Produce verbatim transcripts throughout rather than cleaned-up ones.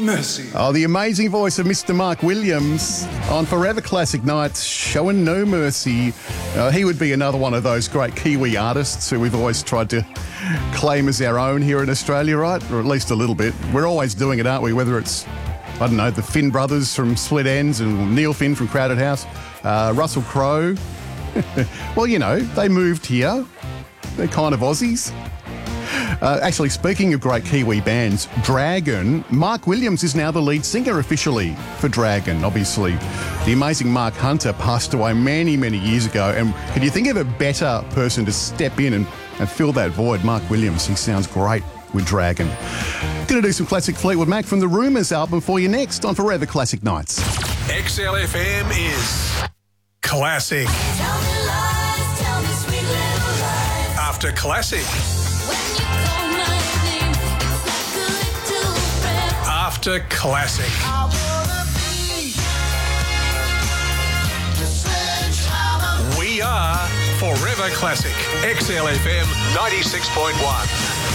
mercy. Oh, the amazing voice of Mister Mark Williams on Forever Classic Nights, showing no mercy. Uh, he would be another one of those great Kiwi artists who we've always tried to claim as our own here in Australia, right? Or at least a little bit. We're always doing it, aren't we? Whether it's, I don't know, the Finn brothers from Split Ends and Neil Finn from Crowded House, uh, Russell Crowe. Well, you know, they moved here. They're kind of Aussies. Uh, actually, speaking of great Kiwi bands, Dragon, Mark Williams is now the lead singer officially for Dragon, obviously. The amazing Mark Hunter passed away many, many years ago, and can you think of a better person to step in and, and fill that void? Mark Williams, he sounds great with Dragon. Going to do some classic Fleetwood Mac from the Rumours album for you next on Forever Classic Nights. X L F M is classic. Tell me lies, tell me sweet little lies. After classic. When you call my name, it's like a little prayer. After classic. I wanna be the sledgehammer. We are Forever Classic. X L F M ninety-six point one.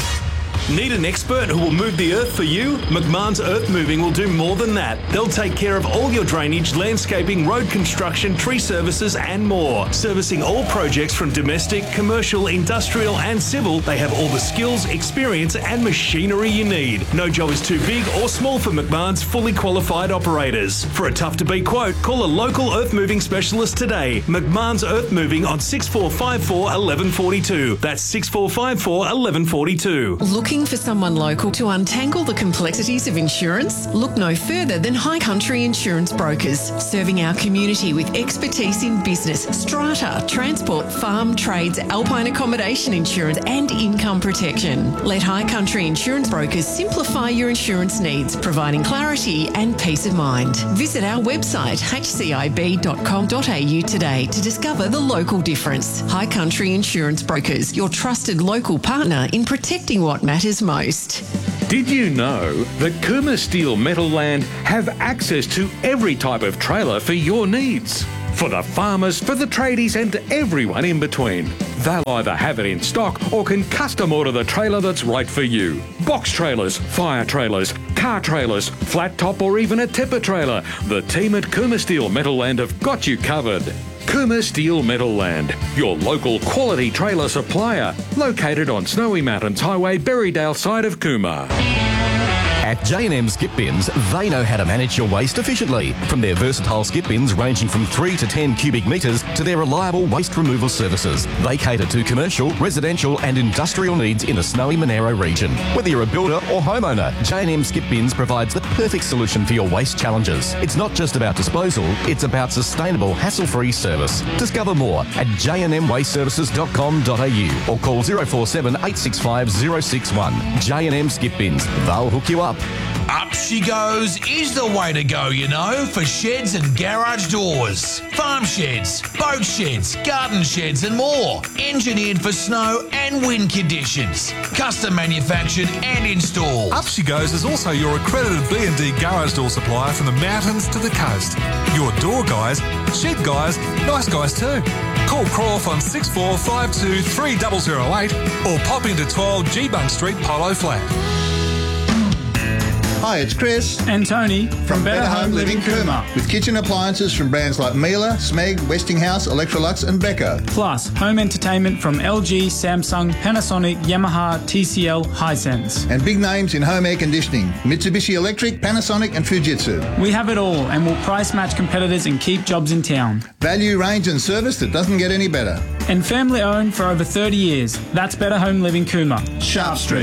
Need an expert who will move the earth for you? McMahon's Earth Moving will do more than that. They'll take care of all your drainage, landscaping, road construction, tree services and more. Servicing all projects from domestic, commercial, industrial and civil, they have all the skills, experience and machinery you need. No job is too big or small for McMahon's fully qualified operators. For a tough-to-beat quote, call a local earth moving specialist today. McMahon's Earth Moving on six four five four, one one four two. That's six four five four, one one four two. Looking for someone local to untangle the complexities of insurance? Look no further than High Country Insurance Brokers, serving our community with expertise in business, strata, transport, farm, trades, alpine accommodation insurance and income protection. Let High Country Insurance Brokers simplify your insurance needs, providing clarity and peace of mind. Visit our website h c i b dot com dot a u today to discover the local difference. High Country Insurance Brokers, your trusted local partner in protecting what matters most. Did you know that Cooma Steel Metalland have access to every type of trailer for your needs? For the farmers, for the tradies and everyone in between. They'll either have it in stock or can custom order the trailer that's right for you. Box trailers, fire trailers, car trailers, flat top or even a tipper trailer. The team at Cooma Steel Metalland have got you covered. Cooma Steel Metalland, your local quality trailer supplier, located on Snowy Mountains Highway, Berrydale side of Cooma. At J and M Skip Bins, they know how to manage your waste efficiently. From their versatile skip bins ranging from three to ten cubic metres to their reliable waste removal services. They cater to commercial, residential and industrial needs in the snowy Monaro region. Whether you're a builder or homeowner, J and M Skip Bins provides the perfect solution for your waste challenges. It's not just about disposal, it's about sustainable, hassle-free service. Discover more at j n m waste services dot com dot a u or call zero four seven, eight six five, zero six one. J and M Skip Bins, they'll hook you up. Up She Goes is the way to go, you know, for sheds and garage doors. Farm sheds, boat sheds, garden sheds and more. Engineered for snow and wind conditions. Custom manufactured and installed. Up She Goes is also your accredited B and D garage door supplier from the mountains to the coast. Your door guys, shed guys, nice guys too. Call Croft on six four five two, three zero zero eight or pop into twelve G-Bunk Street, Polo Flat. Hi, it's Chris and Tony from, from Better, Better Home, Home Living Cooma. With kitchen appliances from brands like Miele, Smeg, Westinghouse, Electrolux and Beko. Plus, home entertainment from L G, Samsung, Panasonic, Yamaha, T C L, Hisense. And big names in home air conditioning, Mitsubishi Electric, Panasonic and Fujitsu. We have it all and will price match competitors and keep jobs in town. Value, range and service that doesn't get any better. And family owned for over thirty years. That's Better Home Living Cooma. Sharp Street.